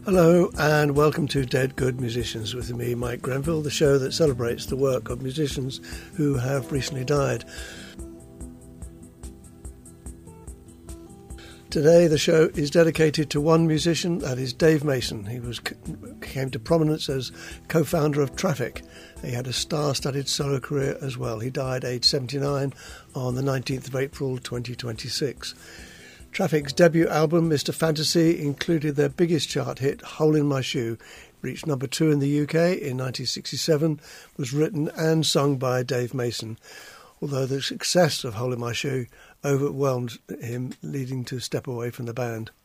Hello and welcome to Dead Good Musicians with me, Mike Grenville, the show that celebrates the work of musicians who have recently died. Today the show is dedicated to one musician, that is Dave Mason. He came to prominence as co-founder of Traffic. He had a star-studded solo career as well. He died aged 79 on the 19th of April 2026. Traffic's debut album, Mr. Fantasy, included their biggest chart hit, Hole in My Shoe. Reached number 2 in the UK in 1967, was written and sung by Dave Mason, although the success of Hole in My Shoe overwhelmed him, leading to step away from the band.